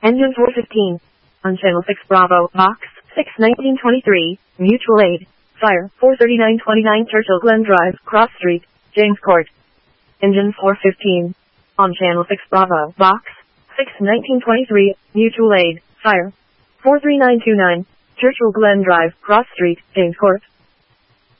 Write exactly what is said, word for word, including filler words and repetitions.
Engine four fifteen. On channel six Bravo, box six nineteen twenty-three, mutual aid. Fire four thirty-nine twenty-nine Churchill Glen Drive, Cross Street, James Court. Engine four fifteen. On channel six Bravo, box six nineteen twenty-three, mutual aid. Fire four three nine two nine, Churchill Glen Drive, Cross Street, James Court.